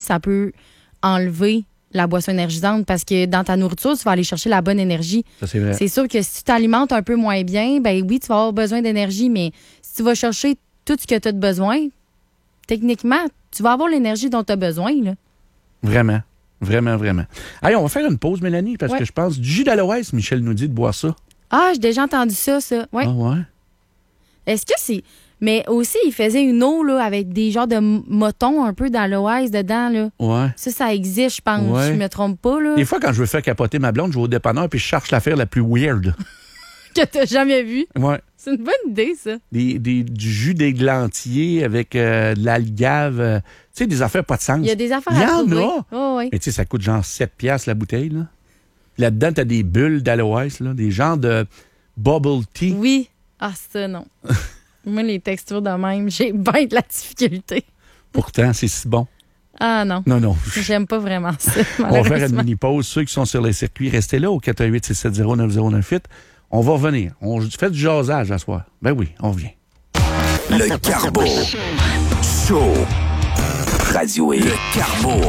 ça peut enlever la boisson énergisante parce que dans ta nourriture, tu vas aller chercher la bonne énergie. Ça, c'est vrai. C'est sûr que si tu t'alimentes un peu moins bien, ben oui, tu vas avoir besoin d'énergie, mais si tu vas chercher tout ce que tu as de besoin, techniquement, tu vas avoir l'énergie dont tu as besoin. Là. Vraiment. Vraiment, vraiment. Allez, on va faire une pause, Mélanie, parce que je pense du jus d'aloès, Michel nous dit de boire ça. Ah, j'ai déjà entendu ça. Ouais. Ah ouais? Est-ce que c'est... Mais aussi, il faisait une eau là, avec des genres de motons un peu d'aloès dedans. Là. Ouais. Ça existe, je pense. Ouais. Je me trompe pas. Là. Des fois, quand je veux faire capoter ma blonde, je vais au dépanneur puis je cherche l'affaire la plus weird. Que t'as jamais vu. Ouais. C'est une bonne idée, ça. Du jus d'églantier avec de l'algave. Tu sais, des affaires pas de sens. Il y a des affaires Il y à en trouver. a. Oh, oui. Mais tu sais, ça coûte genre 7 piastres la bouteille. Là. Là-dedans, t'as des bulles d'aloès, là, des genres de bubble tea. Oui. Ah, ça, non. Moi, les textures de même, j'ai bien de la difficulté. Pourtant, c'est si bon. Ah non. Non. J'aime pas vraiment ça, On va faire une malheureusement. mini-pause. Ceux qui sont sur les circuits, restez là au 418-670-9098. On va revenir. On fait du jasage à soir. Ben oui, on revient. Le Carbo Show. Radio et le Carbo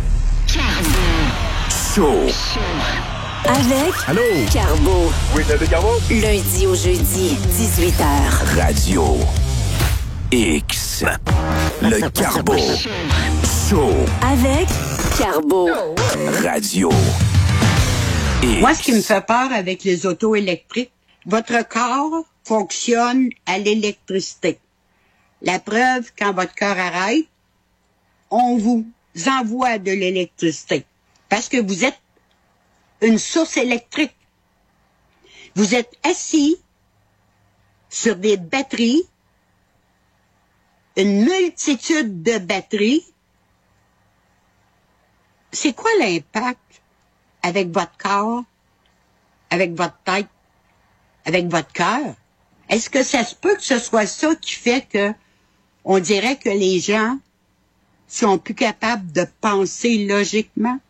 Show. Avec Allô? Carbo. Oui, le Carbo. Lundi au jeudi, 18h. Radio X. Le Carbo Show. Avec Carbo. Radio X. Moi, ce qui me fait peur avec les autos électriques, votre corps fonctionne à l'électricité. La preuve, quand votre corps arrête, on vous envoie de l'électricité. Parce que vous êtes une source électrique. Vous êtes assis sur des batteries, une multitude de batteries. C'est quoi l'impact avec votre corps, avec votre tête, avec votre cœur? Est-ce que ça se peut que ce soit ça qui fait que on dirait que les gens sont plus capables de penser logiquement?